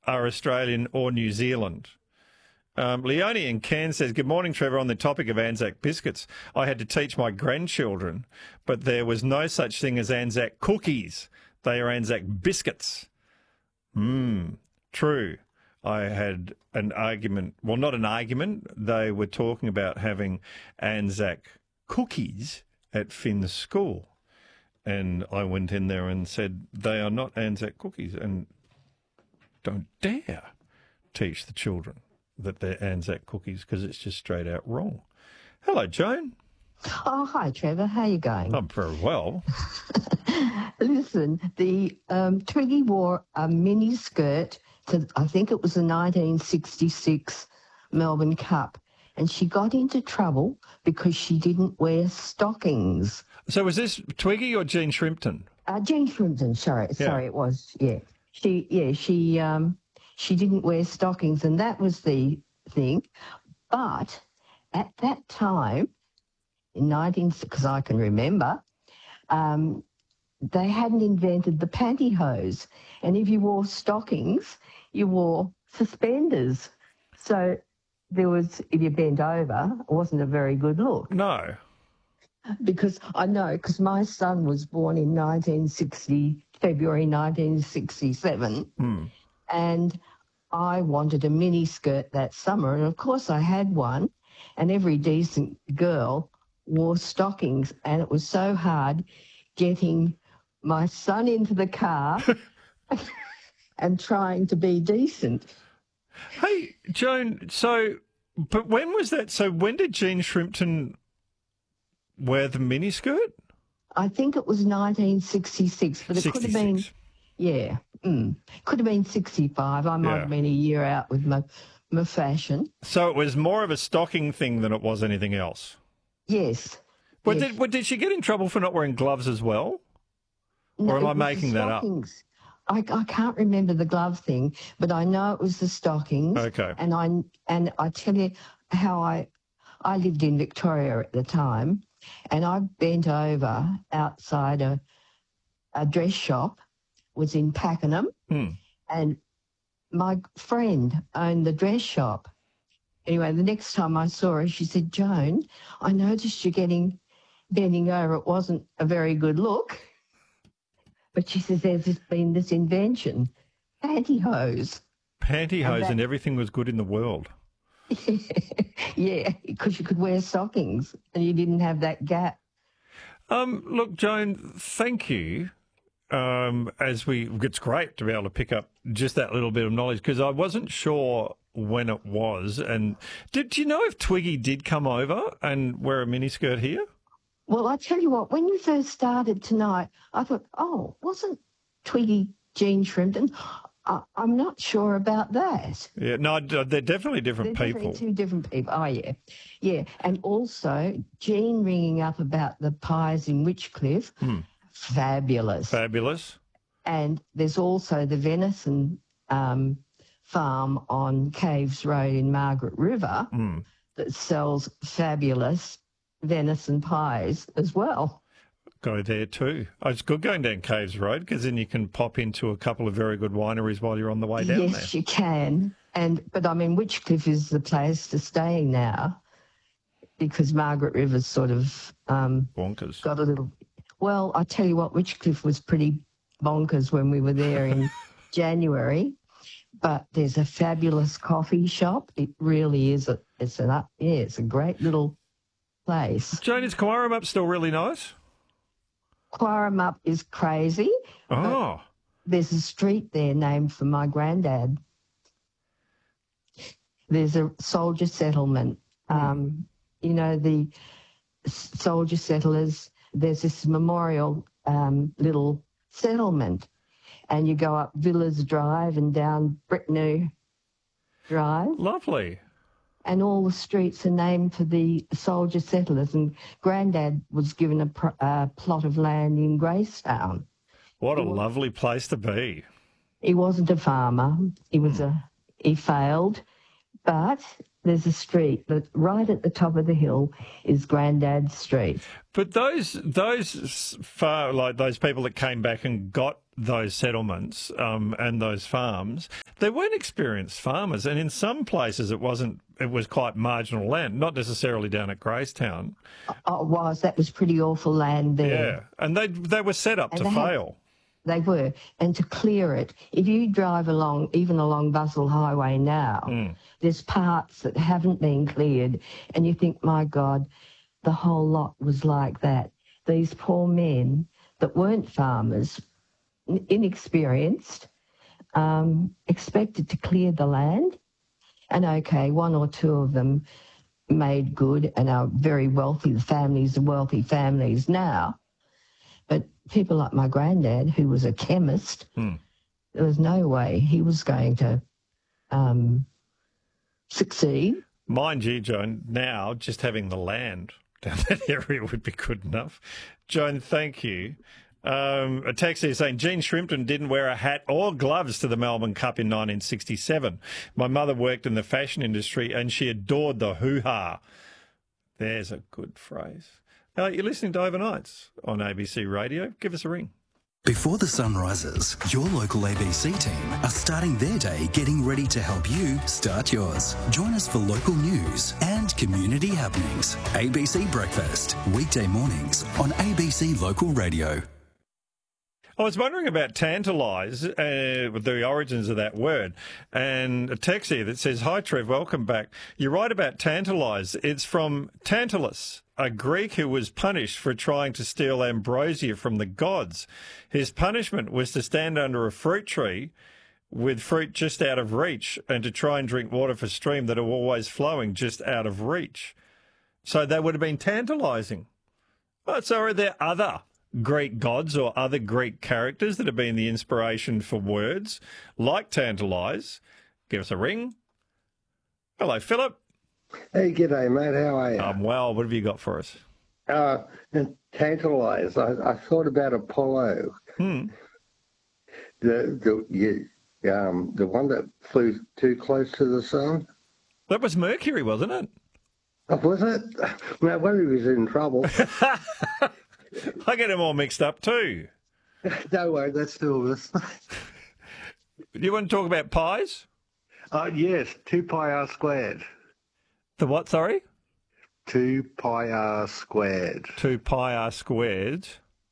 are Australian or New Zealand. Leonie in Cairns says, good morning, Trevor. On the topic of Anzac biscuits, I had to teach my grandchildren, but there was no such thing as Anzac cookies. They are Anzac biscuits. True. I had an argument. Well, not an argument. They were talking about having Anzac cookies at Finn's school. And I went in there and said, they are not Anzac cookies. And don't dare teach the children that they're Anzac cookies because it's just straight out wrong. Hello, Joan. Oh, hi, Trevor. How are you going? I'm very well. Listen, the Twiggy wore a mini skirt to, I think it was the 1966 Melbourne Cup, and she got into trouble because she didn't wear stockings. So was this Twiggy or Jean Shrimpton? Jean Shrimpton, sorry, it was, yeah. She didn't wear stockings, and that was the thing. But at that time, because I can remember, they hadn't invented the pantyhose. And if you wore stockings, you wore suspenders. So there was, if you bent over, it wasn't a very good look. No. Because my son was born in February 1967. And I wanted a mini skirt that summer. And of course I had one, and every decent girl wore stockings, and it was so hard getting my son into the car and trying to be decent. Hey, Joan, but when was that? So when did Jean Shrimpton wear the miniskirt? I think it was 1966, but it 66. could have been, could have been 65. I might have been a year out with my fashion. So it was more of a stocking thing than it was anything else? Yes. But did she get in trouble for not wearing gloves as well? No, or am I making that up? I can't remember the glove thing, but I know it was the stockings. Okay. And I tell you how I lived in Victoria at the time, and I bent over outside a dress shop, was in Pakenham, and my friend owned the dress shop. Anyway, the next time I saw her, she said, Joan, I noticed you're bending over. It wasn't a very good look. But she says there's been this invention, pantyhose. Pantyhose and everything was good in the world. Yeah, because you could wear stockings and you didn't have that gap. Look, Joan, thank you. It's great to be able to pick up just that little bit of knowledge because I wasn't sure when it was. And do you know if Twiggy did come over and wear a miniskirt here? Well, I tell you what, when you first started tonight, I thought, wasn't Twiggy Jean Shrimpton? I'm not sure about that. Yeah, no, they're definitely different people. Definitely two different people. Oh, yeah. Yeah, and also Jean ringing up about the pies in Witchcliffe, fabulous. Fabulous. And there's also the venison farm on Caves Road in Margaret River that sells fabulous venison pies as well. Go there too. Oh, it's good going down Caves Road because then you can pop into a couple of very good wineries while you're on the way down there. Yes, you can. But I mean, Witchcliffe is the place to stay now because Margaret River's sort of bonkers. Got a little. Well, I tell you what, Witchcliffe was pretty bonkers when we were there in January. But there's a fabulous coffee shop. It really is. It's a great little place. Joan, is Quarram still really nice? Quarram is crazy. Oh. There's a street there named for my granddad. There's a soldier settlement. You know, the soldier settlers, there's this memorial little settlement. And you go up Villas Drive and down Bricknell Drive. Lovely. And all the streets are named for the soldier settlers. And Granddad was given a plot of land in Gracetown. What a lovely place to be. He wasn't a farmer. He was he failed, but there's a street, but right at the top of the hill is Grandad's Street. But those people that came back and got those settlements and those farms, they weren't experienced farmers, and in some places it was quite marginal land, not necessarily down at Gracetown. Oh, it was. That was pretty awful land there. Yeah, and they were set up to fail. They were, and to clear it, if you drive along, even along Buzzell Highway now, there's parts that haven't been cleared, and you think, my God, the whole lot was like that. These poor men that weren't farmers, inexperienced, expected to clear the land, and okay, one or two of them made good and are very wealthy. The families are wealthy families now. But people like my granddad, who was a chemist, there was no way he was going to succeed. Mind you, Joan, now just having the land down that area would be good enough. Joan, thank you. A text here saying, Jean Shrimpton didn't wear a hat or gloves to the Melbourne Cup in 1967. My mother worked in the fashion industry and she adored the hoo-ha. There's a good phrase. You're listening to Overnights on ABC Radio. Give us a ring. Before the sun rises, your local ABC team are starting their day getting ready to help you start yours. Join us for local news and community happenings. ABC Breakfast, weekday mornings on ABC Local Radio. I was wondering about tantalise, the origins of that word, and a text here that says, Hi Trev, welcome back. You're right about tantalise. It's from Tantalus, a Greek who was punished for trying to steal ambrosia from the gods. His punishment was to stand under a fruit tree with fruit just out of reach and to try and drink water from a stream that are always flowing just out of reach. So that would have been tantalising. Oh, so are there other Greek gods or other Greek characters that have been the inspiration for words like tantalise? Give us a ring. Hello, Philip. Hey, g'day, mate. How are you? I'm well. What have you got for us? Tantalise. I thought about Apollo. The one that flew too close to the sun. That was Mercury, wasn't it? Oh, was it? No wonder he was in trouble. I get them all mixed up too. Don't worry, that's two of us. Do you want to talk about pies? Yes, 2 pi r squared. The what, sorry? 2 pi r squared. 2 pi r squared.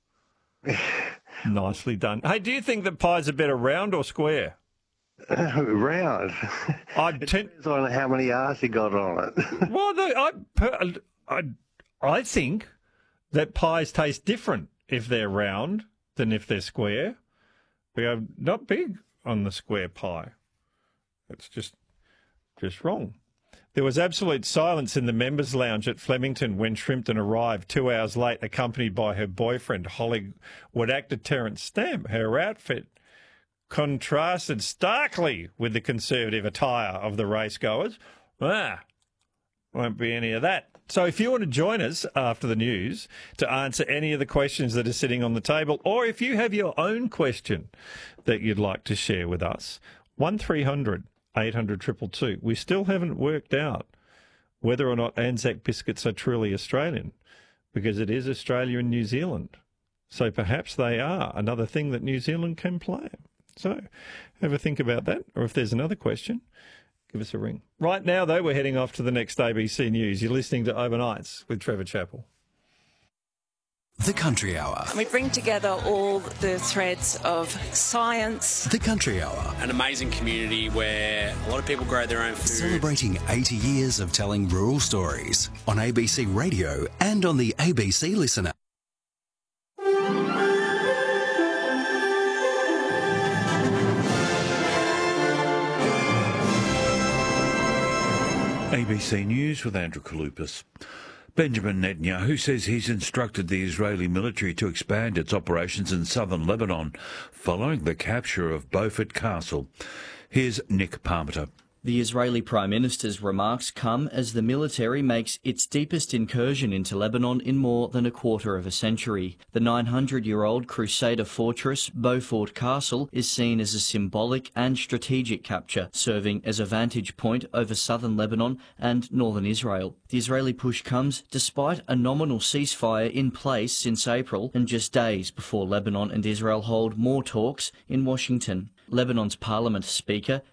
Nicely done. Hey, do you think that pies are better round or square? Round. It depends on how many R's you got on it. Well, I think that pies taste different if they're round than if they're square. We are not big on the square pie. It's just wrong. There was absolute silence in the members' lounge at Flemington when Shrimpton arrived 2 hours late, accompanied by her boyfriend, Hollywood actor Terence Stamp. Her outfit contrasted starkly with the conservative attire of the racegoers. Won't be any of that. So if you want to join us after the news to answer any of the questions that are sitting on the table, or if you have your own question that you'd like to share with us, 1300 800 222. We still haven't worked out whether or not Anzac biscuits are truly Australian, because it is Australia and New Zealand. So perhaps they are another thing that New Zealand can play. So have a think about that, or if there's another question, give us a ring. Right now, though, we're heading off to the next ABC News. You're listening to Overnights with Trevor Chappell. The Country Hour. We bring together all the threads of science. The Country Hour. An amazing community where a lot of people grow their own food. Celebrating 80 years of telling rural stories on ABC Radio and on the ABC Listener. ABC News with Andrew Kaloupas. Benjamin Netanyahu says he's instructed the Israeli military to expand its operations in southern Lebanon following the capture of Beaufort Castle. Here's Nick Parmenter. The Israeli Prime Minister's remarks come as the military makes its deepest incursion into Lebanon in more than a quarter of a century. The 900-year-old Crusader fortress, Beaufort Castle, is seen as a symbolic and strategic capture, serving as a vantage point over southern Lebanon and northern Israel. The Israeli push comes despite a nominal ceasefire in place since April and just days before Lebanon and Israel hold more talks in Washington. Lebanon's Parliament Speaker